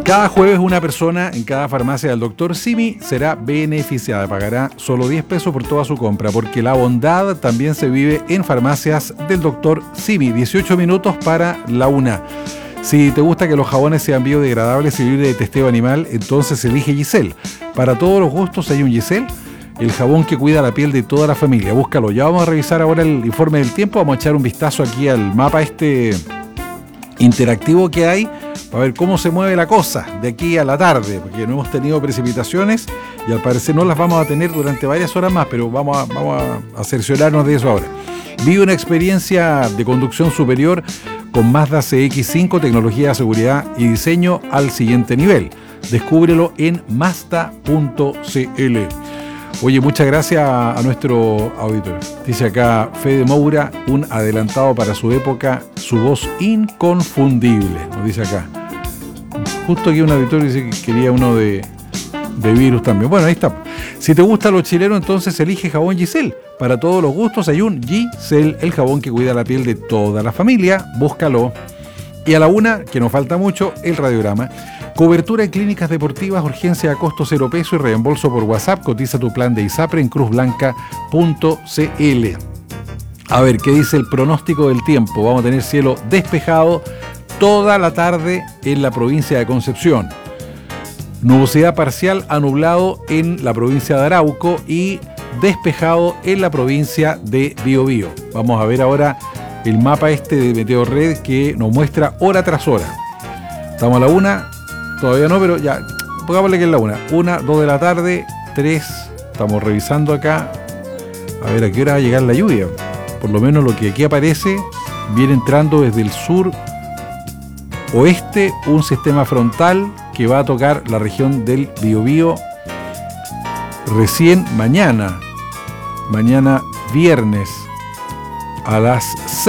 Cada jueves una persona en cada farmacia del Dr. Simi será beneficiada. Pagará solo 10 pesos por toda su compra, porque la bondad también se vive en farmacias del Dr. Simi. 18 minutos para la 1. Si te gusta que los jabones sean biodegradables y libres de testeo animal, entonces elige Giselle. Para todos los gustos hay un Giselle, el jabón que cuida la piel de toda la familia. Búscalo. Ya vamos a revisar ahora el informe del tiempo. Vamos a echar un vistazo aquí al mapa interactivo que hay, para ver cómo se mueve la cosa de aquí a la tarde, porque no hemos tenido precipitaciones y al parecer no las vamos a tener durante varias horas más, pero vamos a cerciorarnos de eso ahora. Vive una experiencia de conducción superior con Mazda CX-5, tecnología de seguridad y diseño al siguiente nivel. Descúbrelo en Mazda.cl. Oye, muchas gracias a nuestro auditor. Dice acá Fede Moura, un adelantado para su época, su voz inconfundible, nos dice acá. Justo aquí un auditor dice que quería uno de virus también. Bueno, ahí está. Si te gusta lo chileno, entonces elige jabón Giselle. Para todos los gustos hay un Giselle, el jabón que cuida la piel de toda la familia. Búscalo. Y a la 1, que nos falta mucho, el radiograma. Cobertura en clínicas deportivas, urgencia a costo 0 peso y reembolso por WhatsApp. Cotiza tu plan de ISAPRE en cruzblanca.cl. A ver, ¿qué dice el pronóstico del tiempo? Vamos a tener cielo despejado toda la tarde en la provincia de Concepción. Nubosidad parcial a nublado en la provincia de Arauco y despejado en la provincia de Biobío. Vamos a ver ahora el mapa de Meteorred que nos muestra hora tras hora. Estamos a la 1, todavía no, pero ya, pongámosle que es la 1, 2 de la tarde, 3, estamos revisando acá, a ver a qué hora va a llegar la lluvia. Por lo menos lo que aquí aparece, viene entrando desde el sur oeste un sistema frontal que va a tocar la región del Biobío recién mañana viernes a las